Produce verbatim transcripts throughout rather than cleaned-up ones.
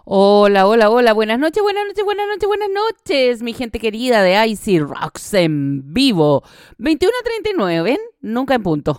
Hola, hola, hola, buenas noches, buenas noches, buenas noches, buenas noches, mi gente querida de Icy Rocks en vivo. veintiuno a treinta y nueve, ¿ven? Nunca en punto.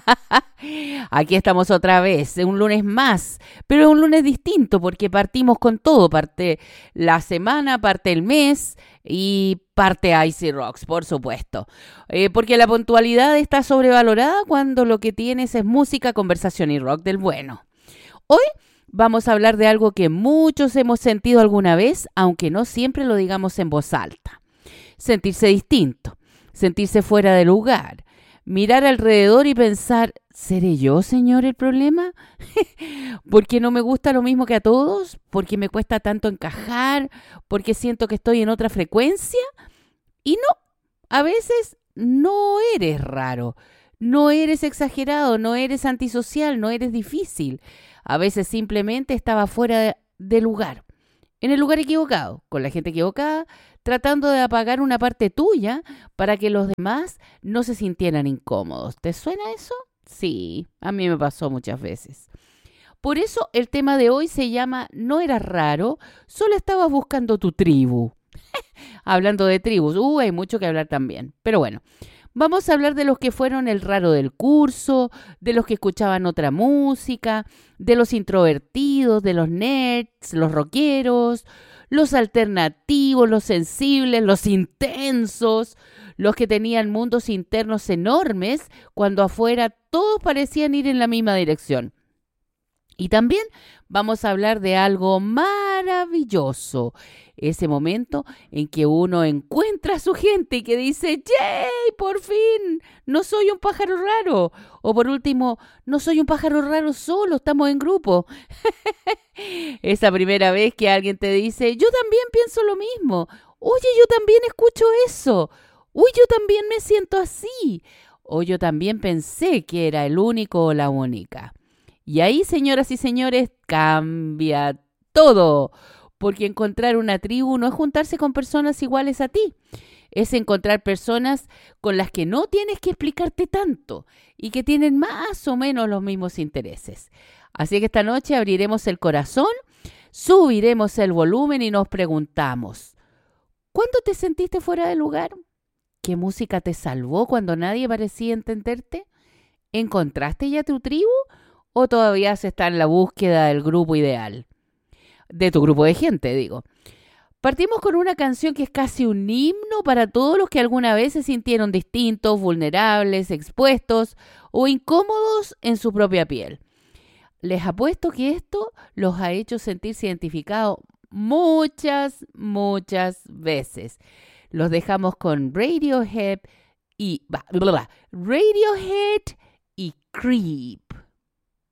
Aquí estamos otra vez, un lunes más, pero es un lunes distinto porque partimos con todo, parte la semana, parte el mes y parte Icy Rocks, por supuesto. Eh, porque la puntualidad está sobrevalorada cuando lo que tienes es música, conversación y rock del bueno. Hoy vamos a hablar de algo que muchos hemos sentido alguna vez, aunque no siempre lo digamos en voz alta. Sentirse distinto, sentirse fuera de lugar, mirar alrededor y pensar, ¿seré yo, señor, el problema? ¿Porque no me gusta lo mismo que a todos? ¿Porque me cuesta tanto encajar? ¿Porque siento que estoy en otra frecuencia? Y no, a veces no eres raro, no eres exagerado, no eres antisocial, no eres difícil. A veces simplemente estaba fuera de, de lugar, en el lugar equivocado, con la gente equivocada, tratando de apagar una parte tuya para que los demás no se sintieran incómodos. ¿Te suena eso? Sí, a mí me pasó muchas veces. Por eso el tema de hoy se llama No eras raro, solo estabas buscando tu tribu. Hablando de tribus, uh, hay mucho que hablar también. Pero bueno, vamos a hablar de los que fueron el raro del curso, de los que escuchaban otra música, de los introvertidos, de los nerds, los rockeros, los alternativos, los sensibles, los intensos, los que tenían mundos internos enormes cuando afuera todos parecían ir en la misma dirección. Y también vamos a hablar de algo maravilloso, ese momento en que uno encuentra a su gente y que dice, ¡yay! ¡Por fin! No soy un pájaro raro. O por último, no soy un pájaro raro solo, estamos en grupo. Esa primera vez que alguien te dice, yo también pienso lo mismo. Oye, yo también escucho eso. Uy, yo también me siento así. O yo también pensé que era el único o la única. Y ahí, señoras y señores, cambia todo, porque encontrar una tribu no es juntarse con personas iguales a ti, es encontrar personas con las que no tienes que explicarte tanto y que tienen más o menos los mismos intereses. Así que esta noche abriremos el corazón, subiremos el volumen y nos preguntamos, ¿cuándo te sentiste fuera de lugar? ¿Qué música te salvó cuando nadie parecía entenderte? ¿Encontraste ya tu tribu? ¿O todavía se está en la búsqueda del grupo ideal? De tu grupo de gente, digo. Partimos con una canción que es casi un himno para todos los que alguna vez se sintieron distintos, vulnerables, expuestos o incómodos en su propia piel. Les apuesto que esto los ha hecho sentirse identificados muchas, muchas veces. Los dejamos con Radiohead y... Blah, blah, blah, Radiohead y Creep.